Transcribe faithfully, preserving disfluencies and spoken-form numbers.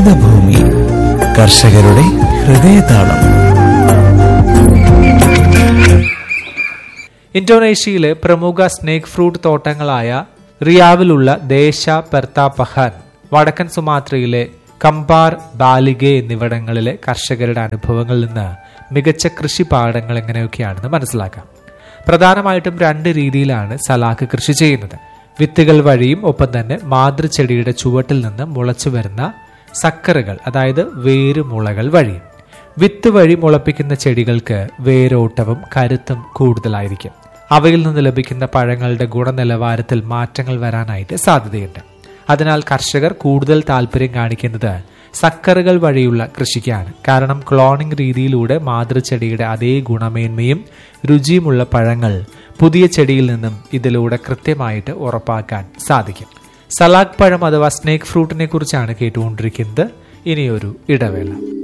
ഹരിതഭൂമി കർഷകരുടെ ഹൃദയതാളം. ഇന്തോനേഷ്യയിലെ പ്രമുഖ സ്നേക്ക് ഫ്രൂട്ട് തോട്ടങ്ങളായ റിയാവിലുള്ള ദേശ പെർത്താപഹാൻ, വടക്കൻ സുമാത്രയിലെ കമ്പാർ, ബാലിഗെ എന്നിവിടങ്ങളിലെ കർഷകരുടെ അനുഭവങ്ങളിൽ നിന്ന് മികച്ച കൃഷി പാഠങ്ങൾ എങ്ങനെയൊക്കെയാണെന്ന് മനസ്സിലാക്കാം. പ്രധാനമായിട്ടും രണ്ട് രീതിയിലാണ് സലാക്ക് കൃഷി ചെയ്യുന്നത്. വിത്തുകൾ വഴിയും ഒപ്പം തന്നെ മാതൃചെടിയുടെ ചുവട്ടിൽ നിന്ന് മുളച്ചു വരുന്ന സക്കറുകൾ, അതായത് വേരുമുളകൾ വഴിയും. വിത്ത് വഴി മുളപ്പിക്കുന്ന ചെടികൾക്ക് വേരോട്ടവും കരുത്തും കൂടുതലായിരിക്കും. അവയിൽ നിന്ന് ലഭിക്കുന്ന പഴങ്ങളുടെ ഗുണനിലവാരത്തിൽ മാറ്റങ്ങൾ വരാനായിട്ട് സാധ്യതയുണ്ട്. അതിനാൽ കർഷകർ കൂടുതൽ താല്പര്യം കാണിക്കുന്നത് സക്കറുകൾ വഴിയുള്ള കൃഷിക്കാണ്. കാരണം ക്ലോണിംഗ് രീതിയിലൂടെ മാതൃചെടിയുടെ അതേ ഗുണമേന്മയും രുചിയുമുള്ള പഴങ്ങൾ പുതിയ ചെടിയിൽ നിന്നും ഇതിലൂടെ കൃത്യമായിട്ട് ഉറപ്പാക്കാൻ സാധിക്കും. സലാഗ് പഴം അഥവാ സ്നേക്ക് ഫ്രൂട്ടിനെ കുറിച്ചാണ് കേട്ടുകൊണ്ടിരിക്കുന്നത്. ഇനിയൊരു ഇടവേള.